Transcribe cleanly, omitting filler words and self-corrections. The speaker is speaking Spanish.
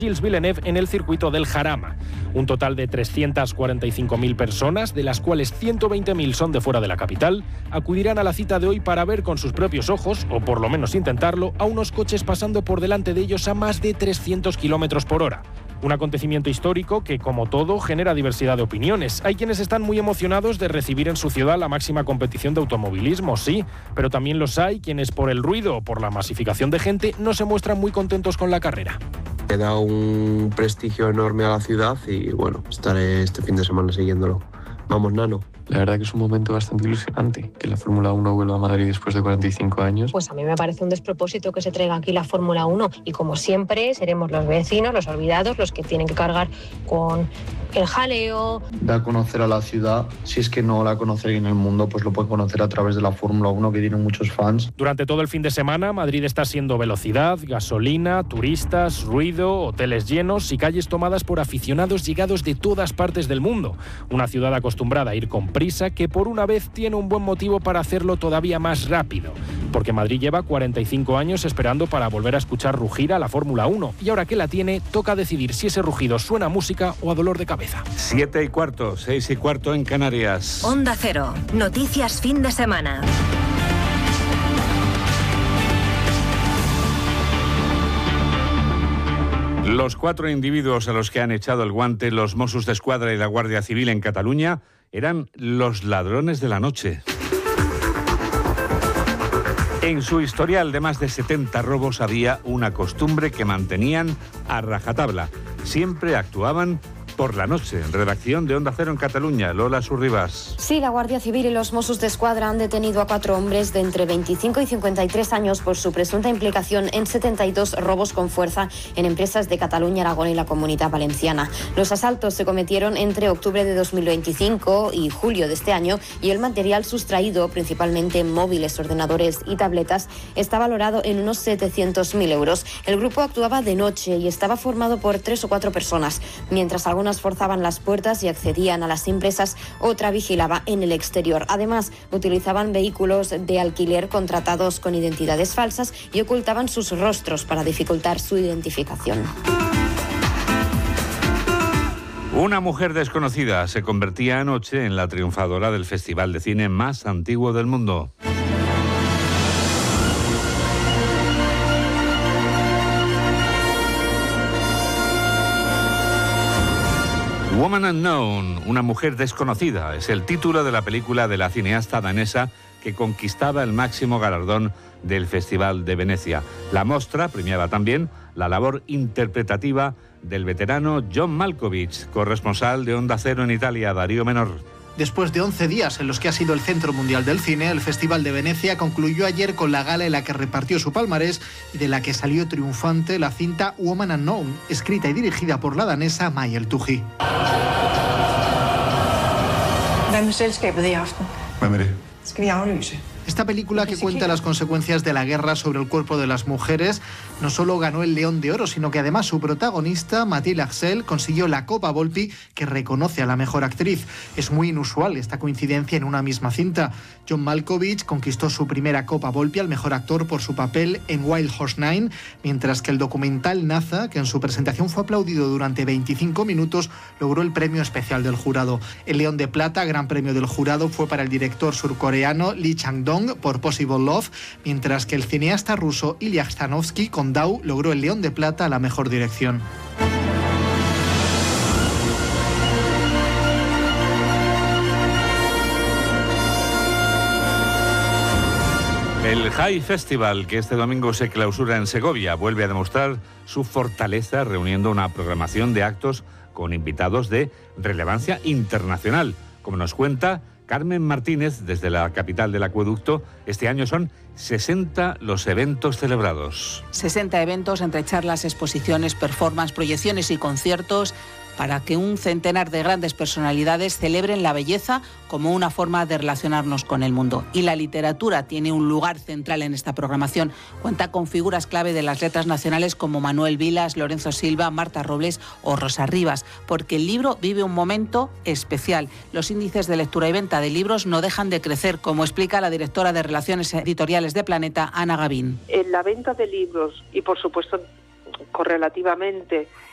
Gilles Villeneuve en el circuito del Jarama. Un total de 345.000 personas, de las cuales 120.000 son de fuera de la capital, acudirán a la cita de hoy para ver con sus propios ojos, o por lo menos intentarlo, a unos coches pasando por delante de ellos a más de 300 km por hora. Un acontecimiento histórico que, como todo, genera diversidad de opiniones. Hay quienes están muy emocionados de recibir en su ciudad la máxima competición de automovilismo, sí, pero también los hay quienes por el ruido o por la masificación de gente no se muestran muy contentos con la carrera. Le da un prestigio enorme a la ciudad y bueno, estaré este fin de semana siguiéndolo. Vamos, Nano. La verdad que es un momento bastante ilusionante que la Fórmula 1 vuelva a Madrid después de 45 años. Pues a mí me parece un despropósito que se traiga aquí la Fórmula 1 y como siempre seremos los vecinos, los olvidados, los que tienen que cargar con el jaleo. Da a conocer a la ciudad, si es que no la conoce alguien en el mundo, pues lo puede conocer a través de la Fórmula 1 que tiene muchos fans. Durante todo el fin de semana, Madrid está siendo velocidad, gasolina, turistas, ruido, hoteles llenos y calles tomadas por aficionados llegados de todas partes del mundo. Una ciudad acostumbrada a ir con prisa que por una vez tiene un buen motivo para hacerlo todavía más rápido. Porque Madrid lleva 45 años esperando para volver a escuchar rugir a la Fórmula 1 y ahora que la tiene, toca decidir si ese rugido suena a música o a dolor de cabeza. 7:15, 6:15 en Canarias. Onda Cero, noticias fin de semana. Los 4 individuos a los que han echado el guante los Mossos d'Esquadra y la Guardia Civil en Cataluña eran los ladrones de la noche. En su historial de más de 70 robos había una costumbre que mantenían a rajatabla. Siempre actuaban por la noche. Redacción de Onda Cero en Cataluña, Lola Surribas. Sí, la Guardia Civil y los Mossos d'Esquadra han detenido a 4 hombres de entre 25 y 53 años por su presunta implicación en 72 robos con fuerza en empresas de Cataluña, Aragón y la Comunidad Valenciana. Los asaltos se cometieron entre octubre de 2025 y julio de este año y el material sustraído, principalmente móviles, ordenadores y tabletas, está valorado en unos 700.000 euros. El grupo actuaba de noche y estaba formado por 3 o 4 personas. Mientras algunas forzaban las puertas y accedían a las empresas, otra vigilaba en el exterior. Además, utilizaban vehículos de alquiler contratados con identidades falsas y ocultaban sus rostros para dificultar su identificación. Una mujer desconocida se convertía anoche en la triunfadora del festival de cine más antiguo del mundo. Woman Unknown, una mujer desconocida, es el título de la película de la cineasta danesa que conquistaba el máximo galardón del Festival de Venecia. La mostra premiaba también la labor interpretativa del veterano John Malkovich, corresponsal de Onda Cero en Italia, Darío Menor. Después de 11 días en los que ha sido el centro mundial del cine, el Festival de Venecia concluyó ayer con la gala en la que repartió su palmarés y de la que salió triunfante la cinta Woman Unknown, escrita y dirigida por la danesa Maja Eltugi. Esta película, que cuenta las consecuencias de la guerra sobre el cuerpo de las mujeres, no solo ganó el León de Oro, sino que además su protagonista, Mathilde Axel, consiguió la Copa Volpi, que reconoce a la mejor actriz. Es muy inusual esta coincidencia en una misma cinta. John Malkovich conquistó su primera Copa Volpi al mejor actor por su papel en Wild Horse 9, mientras que el documental Naza, que en su presentación fue aplaudido durante 25 minutos, logró el premio especial del jurado. El León de Plata, gran premio del jurado, fue para el director surcoreano Lee Chang-dong por Possible Love, mientras que el cineasta ruso Ilya Stanovsky con Dao logró el León de Plata a la mejor dirección. El High Festival, que este domingo se clausura en Segovia, vuelve a demostrar su fortaleza reuniendo una programación de actos con invitados de relevancia internacional. Como nos cuenta Carmen Martínez, desde la capital del acueducto, este año son 60 los eventos celebrados. 60 eventos entre charlas, exposiciones, performance, proyecciones y conciertos para que un centenar de grandes personalidades celebren la belleza como una forma de relacionarnos con el mundo. Y la literatura tiene un lugar central en esta programación. Cuenta con figuras clave de las letras nacionales como Manuel Vilas, Lorenzo Silva, Marta Robles o Rosa Rivas, porque el libro vive un momento especial. Los índices de lectura y venta de libros no dejan de crecer, como explica la directora de Relaciones Editoriales de Planeta, Ana Gavín. En la venta de libros y, por supuesto, correlativamente